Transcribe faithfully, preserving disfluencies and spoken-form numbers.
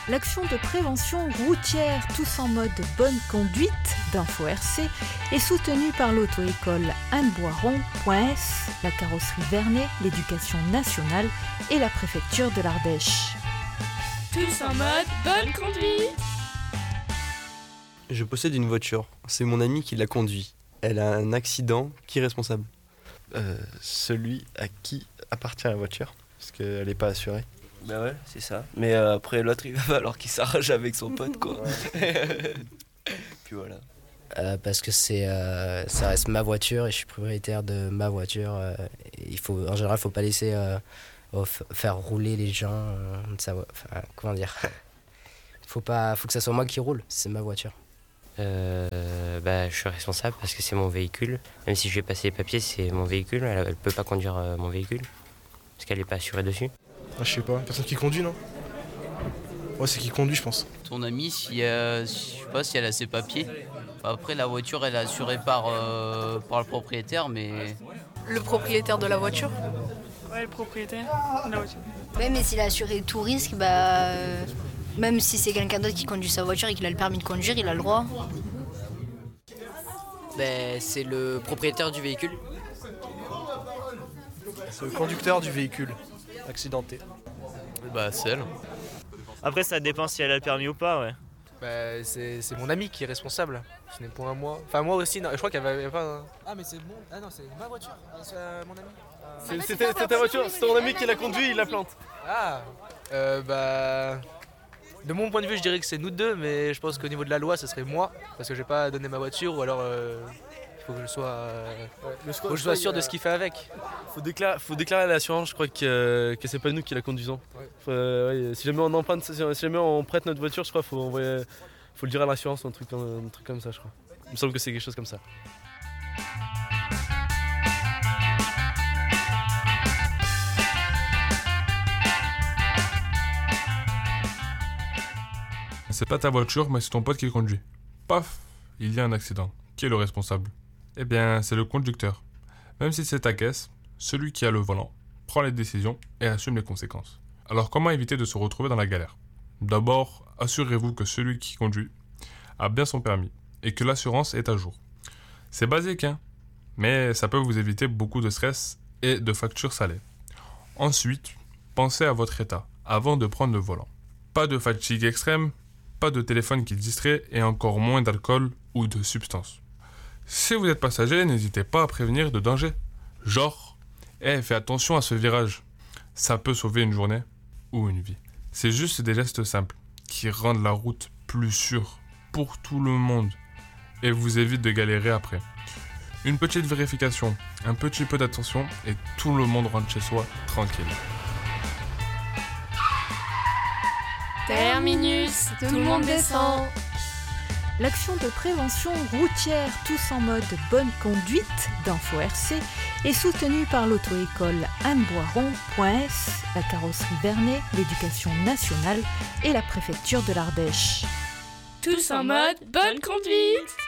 L'action de prévention routière Tous en mode bonne conduite d'Info R C est soutenue par l'auto-école Anne Boiron.s, la carrosserie Vernet, l'éducation nationale et la préfecture de l'Ardèche. Tous en mode bonne conduite. Je possède une voiture, c'est mon amie qui la conduit. Elle a un accident, qui est responsable ? euh, Celui à qui appartient la voiture, parce qu'elle n'est pas assurée. Ben ouais, c'est ça. Mais euh, après, l'autre, il va falloir qu'il s'arrache avec son pote, quoi. Puis voilà. Euh, parce que c'est, euh, ça reste ma voiture et je suis propriétaire de ma voiture. Euh, il faut, en général, il ne faut pas laisser euh, f- faire rouler les gens. Euh, ça, enfin, comment dire ? Il faut pas, faut que ça soit moi qui roule, c'est ma voiture. Euh, bah, je suis responsable parce que c'est mon véhicule. Même si je vais passer les papiers, c'est mon véhicule. Elle ne peut pas conduire euh, mon véhicule parce qu'elle n'est pas assurée dessus. Ah, je sais pas, personne qui conduit, non ? Ouais, c'est qui conduit, je pense. Ton amie, si, euh, je sais pas si elle a ses papiers. Enfin, après, la voiture, elle est assurée par, euh, par le propriétaire, mais... Le propriétaire de la voiture ? Ouais, le propriétaire de la voiture. Ouais, mais s'il a assuré tout risque, bah... Euh, même si c'est quelqu'un d'autre qui conduit sa voiture et qu'il a le permis de conduire, il a le droit. Ben, c'est le propriétaire du véhicule. C'est le conducteur du véhicule accidenté. Bah, c'est elle. Après, ça dépend si elle a le permis ou pas, ouais. Bah, c'est, c'est mon ami qui est responsable. Ce n'est point moi. Enfin, moi aussi, non, je crois qu'elle va pas. Ah, mais c'est mon. Ah non, c'est ma voiture. Ah, c'est euh, mon ami. Ah. C'est, c'était, c'était ta voiture, c'est ton ami qui l'a conduit, il la plante. Ah, euh, bah. De mon point de vue, je dirais que c'est nous deux, mais je pense qu'au niveau de la loi, ce serait moi, parce que j'ai pas donné ma voiture, ou alors euh, il faut que je sois, euh, ouais, faut que je sois sûr de ce qu'il fait avec. Faut déclarer, faut déclarer à l'assurance, je crois que, que c'est pas nous qui la conduisons. Ouais. Faut, euh, ouais, si jamais on emprunte, si jamais on prête notre voiture, je crois, faut envoyer, faut le dire à l'assurance, un truc, un truc comme ça, je crois. Il me semble que c'est quelque chose comme ça. C'est pas ta voiture, mais c'est ton pote qui conduit. Paf, il y a un accident. Qui est le responsable ? Eh bien, c'est le conducteur. Même si c'est ta caisse, celui qui a le volant prend les décisions et assume les conséquences. Alors comment éviter de se retrouver dans la galère ? D'abord, assurez-vous que celui qui conduit a bien son permis et que l'assurance est à jour. C'est basique, hein ? Mais ça peut vous éviter beaucoup de stress et de factures salées. Ensuite, pensez à votre état avant de prendre le volant. Pas de fatigue extrême, pas de téléphone qui distrait et encore moins d'alcool ou de substances. Si vous êtes passager, n'hésitez pas à prévenir de danger. Genre, hey, fais attention à ce virage. Ça peut sauver une journée ou une vie. C'est juste des gestes simples qui rendent la route plus sûre pour tout le monde et vous évitent de galérer après. Une petite vérification, un petit peu d'attention et tout le monde rentre chez soi tranquille. Terminus, tout le monde descend. L'action de prévention routière Tous en mode bonne conduite d'Info R C est soutenue par l'auto-école Anne Boiron.s, la carrosserie Vernet, l'éducation nationale et la préfecture de l'Ardèche. Tous en mode bonne conduite.